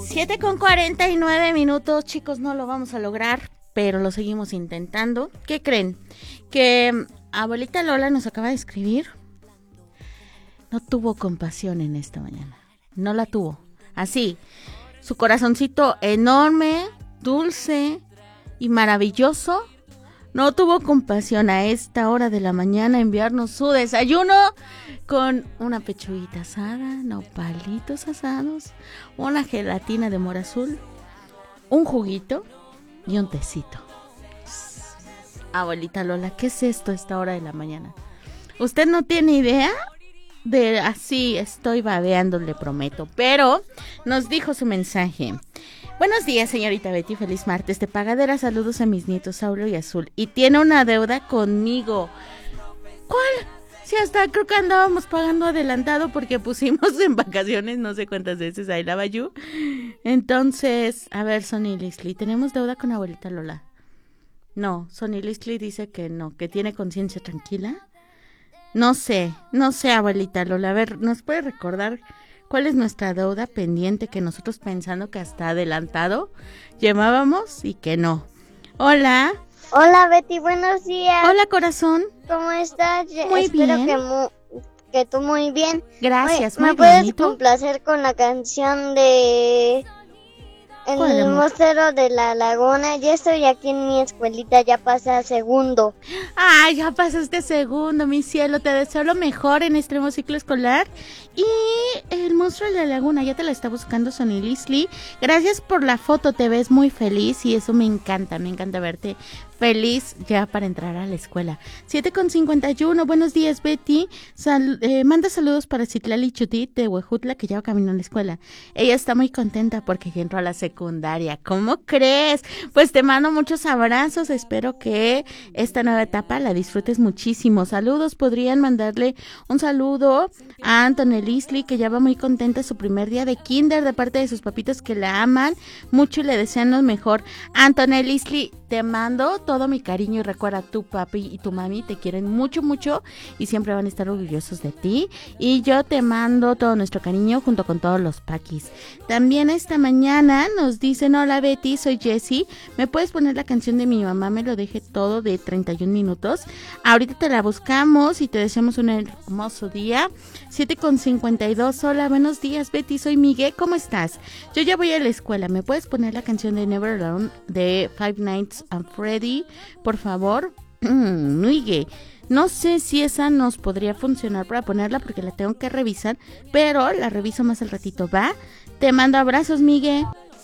7:49, chicos, no lo vamos a lograr, pero lo seguimos intentando. ¿Qué creen? Que abuelita Lola nos acaba de escribir. No tuvo compasión en esta mañana. No la tuvo. Así, su corazoncito enorme, dulce y maravilloso. No tuvo compasión a esta hora de la mañana enviarnos su desayuno con una pechuguita asada, nopalitos asados, una gelatina de mora azul, un juguito y un tecito. Abuelita Lola, ¿qué es esto a esta hora de la mañana? ¿Usted no tiene idea? De así estoy babeando, le prometo. Pero nos dijo su mensaje. Buenos días, señorita Betty, feliz martes de pagadera, saludos a mis nietos Saulo y Azul. Y tiene una deuda conmigo. ¿Cuál? Sí, hasta creo que andábamos pagando adelantado porque pusimos en vacaciones no sé cuántas veces I Love You. Entonces, a ver, Sonny Leslie, ¿tenemos deuda con abuelita Lola? No, Sonny Leslie dice que no, que tiene conciencia tranquila. No sé, abuelita Lola, a ver, ¿nos puede recordar cuál es nuestra deuda pendiente que nosotros pensando que hasta adelantado llevábamos y que no? Hola. Hola Betty, buenos días. Hola corazón. ¿Cómo estás? Muy Espero bien. que tú muy bien. Gracias, muy ¿Me bien. puedes complacer con la canción de El Mostero de la Laguna? Ya estoy aquí en mi escuelita, ya pasé a segundo. Ay, ya pasaste segundo, mi cielo. Te deseo lo mejor en este nuevo ciclo escolar. Y el monstruo de la laguna, ya te la está buscando Sonny Leslie. Gracias por la foto, te ves muy feliz y eso me encanta verte feliz ya para entrar a la escuela. 7:51, buenos días Betty. Manda saludos para Citlali Chutit de Huejutla que ya va camino a la escuela. Ella está muy contenta porque ya entró a la secundaria. ¿Cómo crees? Pues te mando muchos abrazos, espero que esta nueva etapa la disfrutes muchísimo. Saludos, podrían mandarle un saludo a Anthony Leslie que ya va muy contenta su primer día de kinder de parte de sus papitos que la aman mucho y le desean lo mejor. Anthony Leslie, te mando todo mi cariño y recuerda, tu papi y tu mami te quieren mucho, mucho y siempre van a estar orgullosos de ti. Y yo te mando todo nuestro cariño junto con todos los paquis. También esta mañana nos dicen, hola Betty, soy Jessie. ¿Me puedes poner la canción de Mi Mamá Me Lo Deje Todo de 31 minutos? Ahorita te la buscamos y te deseamos un hermoso día. 7:52, hola, buenos días Betty, soy Miguel, ¿cómo estás? Yo ya voy a la escuela, ¿me puedes poner la canción de Never Alone de Five Nights at Freddy, por favor? Miguel, no sé si esa nos podría funcionar para ponerla porque la tengo que revisar, pero la reviso más al ratito, ¿va? Te mando abrazos, Miguel.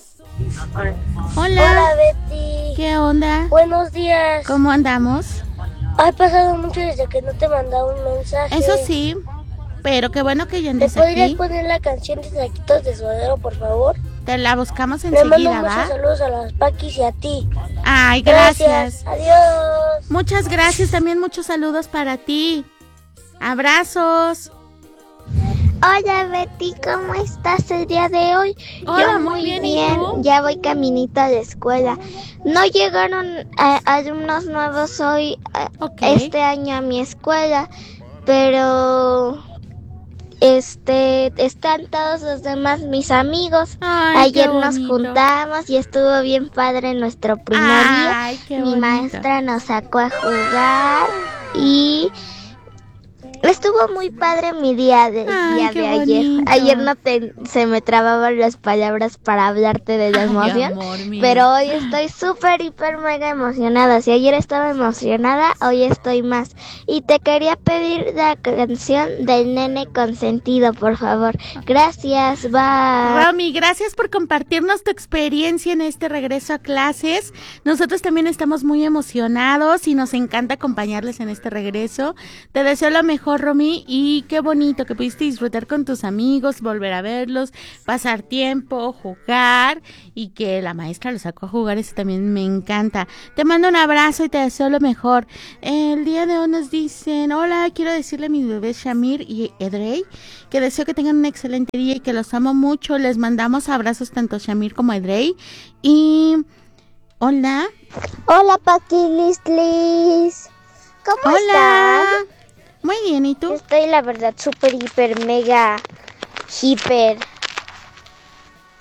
Hola Betty. ¿Qué onda? Buenos días. ¿Cómo andamos? Ha pasado mucho desde que no te mandaba un mensaje. Eso sí, pero qué bueno que ya ¿Me andes podrías aquí. poner la canción de Saquitos de Suadero, por favor? Te la buscamos Le mando enseguida, ¿va? muchos saludos a las paquis y a ti. Ay, gracias. Adiós. Muchas gracias, también muchos saludos para ti. Abrazos. Hola Betty, ¿cómo estás el día de hoy? Hola, Yo muy bien, ¿y tú? ya voy caminito a la escuela. No llegaron alumnos nuevos hoy, este año a mi escuela, pero están todos los demás mis amigos. Ay, ayer qué nos bonito. juntamos y estuvo bien padre nuestro primer día. Ay, qué Mi bonito. maestra nos sacó a jugar y estuvo muy padre mi día de qué ayer. bonito. Ayer se me trababan las palabras para hablarte de la Ay, emoción, amor mío. pero hoy estoy súper, hiper, mega emocionada. Si ayer estaba emocionada, hoy estoy más. Y te quería pedir la canción del Nene Consentido, por favor. Gracias, bye. Romy, gracias por compartirnos tu experiencia en este regreso a clases. Nosotros también estamos muy emocionados y nos encanta acompañarles en este regreso. Te deseo lo mejor, Romy, y qué bonito que pudiste disfrutar con tus amigos, volver a verlos, pasar tiempo, jugar y que la maestra los sacó a jugar, eso también me encanta. Te mando un abrazo y te deseo lo mejor. El día de hoy nos dicen, hola, quiero decirle a mis bebés Shamir y Edrey que deseo que tengan un excelente día y que los amo mucho. Les mandamos abrazos tanto a Shamir como a Edrey. Y hola. Hola, Paquilislis. ¿Cómo estás? Muy bien, ¿y tú? Estoy, la verdad, súper, hiper, mega, hiper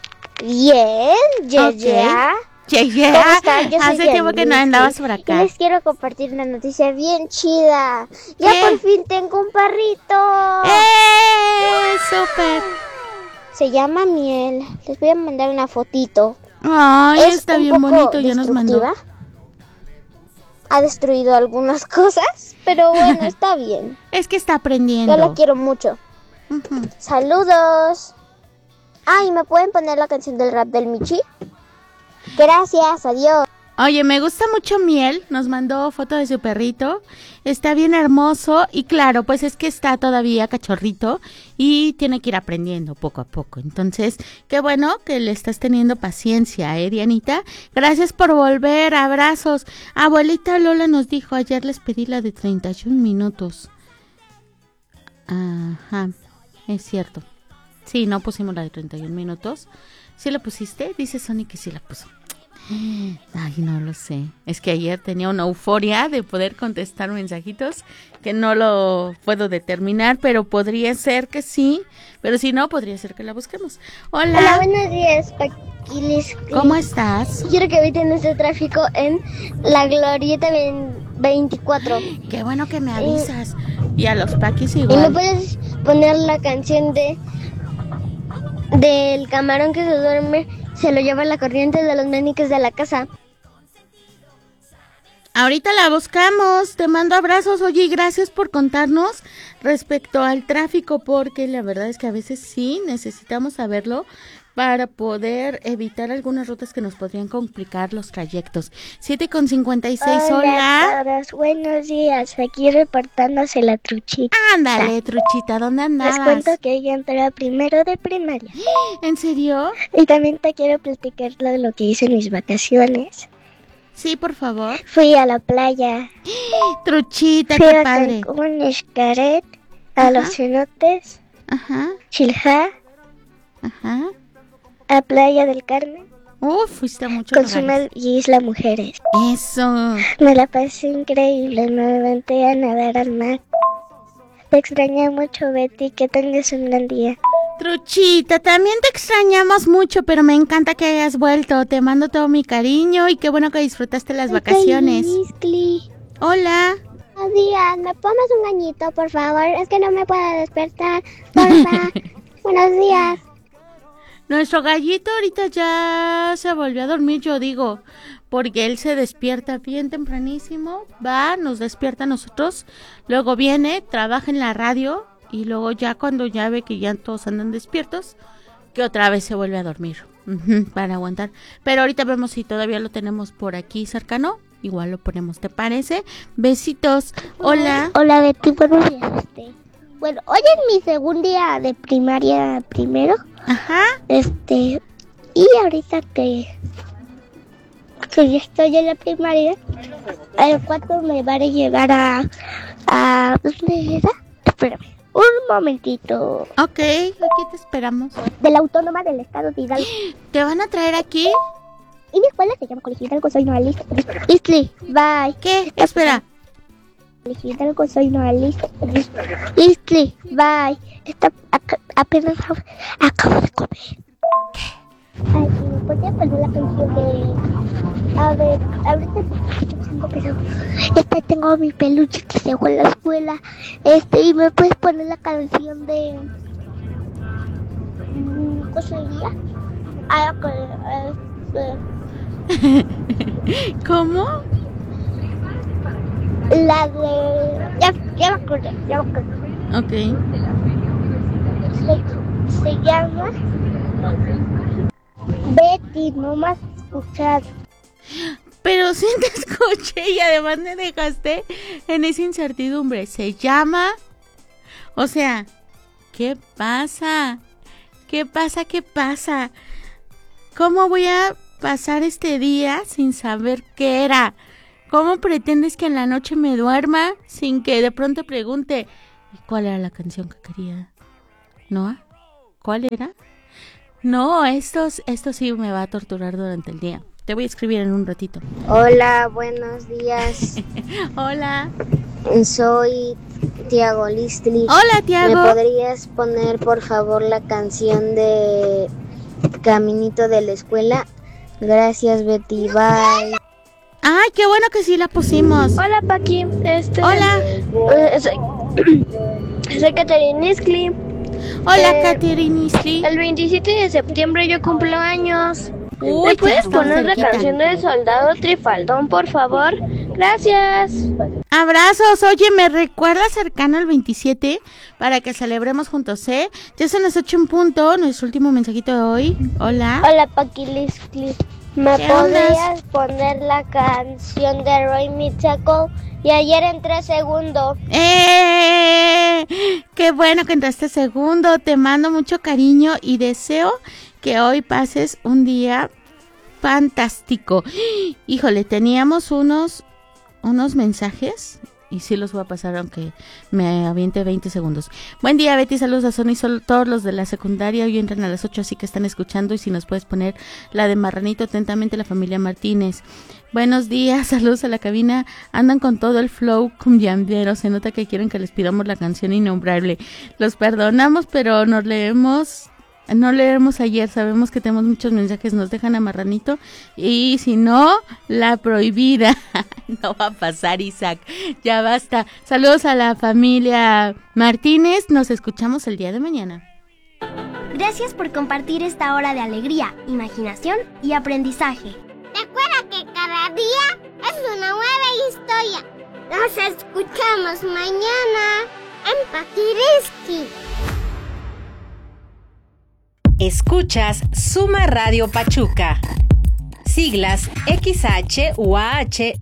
Bien, ya. Llegué. ¿Cómo están? Yo soy Hace tiempo que no andabas por Y acá. les quiero compartir una noticia bien chida. Ya ¿Qué? por fin tengo un perrito. ¡Súper! Se llama Miel. Les voy a mandar una fotito. Ay, Es está un bien poco bonito, ya nos mandó. destructiva. Ha destruido algunas cosas, pero bueno, está bien. Es que está Yo aprendiendo. la quiero mucho. Ujú. Saludos. Ay, ¿me pueden poner la canción del rap del Michi? Gracias, adiós. Oye, me gusta mucho Miel, nos mandó foto de su perrito, está bien hermoso y claro, pues es que está todavía cachorrito y tiene que ir aprendiendo poco a poco. Entonces, qué bueno que le estás teniendo paciencia, Dianita. Gracias por volver, abrazos. Abuelita Lola nos dijo, ayer les pedí la de 31 minutos. Ajá, es cierto. Sí, no pusimos la de 31 minutos. ¿Sí la pusiste? Dice Sony que sí la puso. Ay, no lo sé. Es que ayer tenía una euforia de poder contestar mensajitos que no lo puedo determinar, pero podría ser que sí. Pero si no, podría ser que la busquemos. Hola. Hola, buenos días, Paquilis. ¿Cómo estás? Quiero que eviten este tráfico en la Glorieta 24. Qué bueno que me avisas. Y a los paquis ¿Y me igual. puedes poner la canción del camarón que se duerme, se lo lleva la corriente de los meniques de la casa? Ahorita la buscamos, te mando abrazos, oye, y gracias por contarnos respecto al tráfico, porque la verdad es que a veces sí necesitamos saberlo para poder evitar algunas rutas que nos podrían complicar los trayectos. 7:56, hola. Todos, buenos días, aquí reportándose la truchita. Ándale, truchita, ¿dónde Les andabas? cuento que ella entró a primero de primaria. ¿En serio? Y también te quiero platicar lo que hice en mis vacaciones. Sí, por favor. Fui a la playa. Truchita, Fui qué a padre. Cancún, Xcaret, a Ajá. Los Cenotes, Ajá, Chilja, ajá. a Playa del Carmen, Fuiste a muchos lugares. Cozumel y Isla Mujeres. Eso. Me la pasé increíble, me levanté a nadar al mar. Te extrañé mucho, Betty, que tengas un gran día. Truchita, también te extrañamos mucho, pero me encanta que hayas vuelto. Te mando todo mi cariño y qué bueno que disfrutaste las vacaciones. Hola. Buenos días, ¿me pones un gañito, por favor? Es que no me puedo despertar, porfa. Buenos días. Nuestro gallito ahorita ya se volvió a dormir, yo digo, porque él se despierta bien tempranísimo, va, nos despierta a nosotros, luego viene, trabaja en la radio y luego ya cuando ya ve que ya todos andan despiertos, que otra vez se vuelve a dormir, para aguantar. Pero ahorita vemos si todavía lo tenemos por aquí cercano, igual lo ponemos, ¿te parece? Besitos, hola. Hola, Betty, buenos días. Bueno, hoy es mi segundo día de primaria primero. Ajá. Y ahorita que ya estoy en la primaria, el 4 me van a llevar a ¿dónde era? Espérame, un momentito. Ok, aquí te esperamos. De la Autónoma del Estado de Hidalgo. ¿Te van a traer aquí? Y mi escuela se llama Colegio Hidalgo, soy Noalista. Listo, bye. ¿Qué? Espera. Colegio Hidalgo, soy Noalista. Listo, bye. Apenas acabo de comer. Ay, ¿me podría poner la canción de... A ver, ahorita tengo mi peluche que se fue a la escuela. Y me puedes poner la canción de... ¿Cómo sería? ¿Cómo? La de... Ya me acordé. Ok. Se llama... Betty, no me has escuchado. Pero sí te escuché y además me dejaste en esa incertidumbre. Se llama... O sea, ¿qué pasa? ¿Qué pasa? ¿Cómo voy a pasar este día sin saber qué era? ¿Cómo pretendes que en la noche me duerma sin que de pronto pregunte cuál era la canción que quería? ¿No? ¿Cuál era? No, esto sí me va a torturar durante el día. Te voy a escribir en un ratito. Hola, buenos días. Hola. Soy Tiago Listli. Hola, Tiago. ¿Me podrías poner, por favor, la canción de caminito de la escuela. Gracias, Betty. Bye. Ay, qué bueno que sí la pusimos. Hola, Paqui. Hola. Soy Caterina Iskli. Hola, Caterina Iskli. El 27 de septiembre yo cumplo años. Uy, ¿Me puedes ya poner la cerquita. canción del soldado Trifaldón, por favor? Gracias. Abrazos. Oye, me recuerda cercano al 27 para que celebremos juntos, ¿eh? Ya son las 8 en punto, nuestro último mensajito de hoy. Hola. Hola, Paqui Liskli. ¿Me ¿Qué podrías poner la canción de Roy Mitchell? Y ayer entré segundo. Qué bueno que entraste segundo. Te mando mucho cariño y deseo que hoy pases un día fantástico. Híjole, teníamos unos mensajes y sí los voy a pasar aunque me aviente 20 segundos. Buen día, Betty, saludos a Sony, todos los de la secundaria hoy entran a las 8, así que están escuchando y si nos puedes poner la de Marranito, atentamente la familia Martínez. Buenos días, saludos a la cabina, andan con todo el flow cumbiambero, se nota que quieren que les pidamos la canción innombrable. Los perdonamos, pero no leemos ayer, sabemos que tenemos muchos mensajes, nos dejan a Marranito y si no, la prohibida. No va a pasar, Isaac, ya basta. Saludos a la familia Martínez, nos escuchamos el día de mañana. Gracias por compartir esta hora de alegría, imaginación y aprendizaje. Recuerda que cada día es una nueva historia. Nos escuchamos mañana en Pakiriski. Escuchas Suma Radio Pachuca. Siglas XHUAH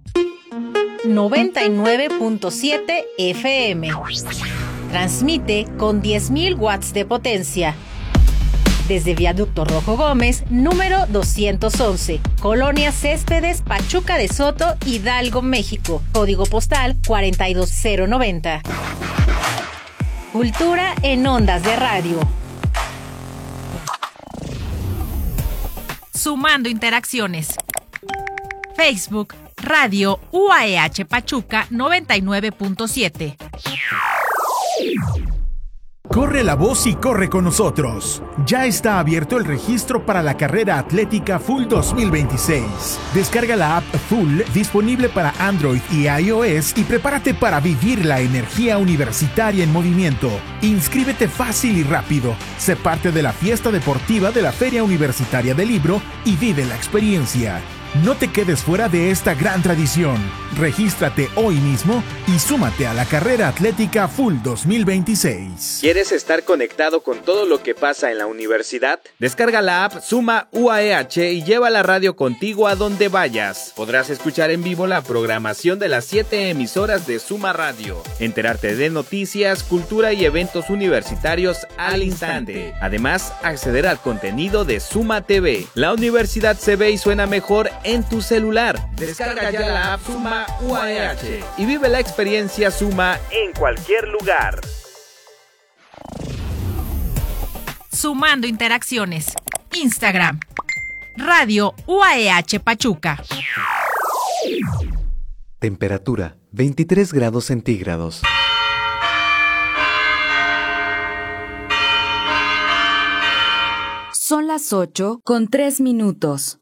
99.7 FM. Transmite con 10.000 watts de potencia. Desde Viaducto Rojo Gómez, número 211, Colonia Céspedes, Pachuca de Soto, Hidalgo, México. Código postal 42090. Cultura en ondas de radio. Sumando interacciones. Facebook, Radio UAEH Pachuca 99.7. Corre la voz y corre con nosotros. Ya está abierto el registro para la carrera atlética Full 2026. Descarga la app Full disponible para Android y iOS y prepárate para vivir la energía universitaria en movimiento. Inscríbete fácil y rápido. Sé parte de la fiesta deportiva de la Feria Universitaria del Libro y vive la experiencia. No te quedes fuera de esta gran tradición. Regístrate hoy mismo y súmate a la carrera atlética Full 2026. ¿Quieres estar conectado con todo lo que pasa en la universidad? Descarga la app Suma UAEH y lleva la radio contigo a donde vayas. Podrás escuchar en vivo la programación de las 7 emisoras de Suma Radio, enterarte de noticias, cultura y eventos universitarios al instante. Además, acceder al contenido de Suma TV. La universidad se ve y suena mejor en tu celular. Descarga ya la app Suma UAEH y vive la experiencia Suma en cualquier lugar. Sumando interacciones. Instagram, Radio UAEH Pachuca. Temperatura 23 grados centígrados. Son las 8:03.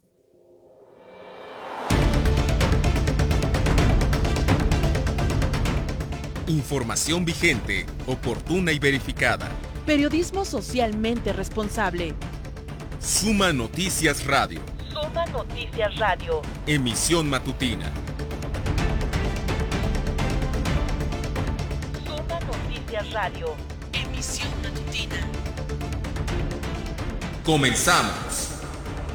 Información vigente, oportuna y verificada. Periodismo socialmente responsable. Suma Noticias Radio. Suma Noticias Radio. Emisión matutina. Suma Noticias Radio. Emisión matutina. Comenzamos.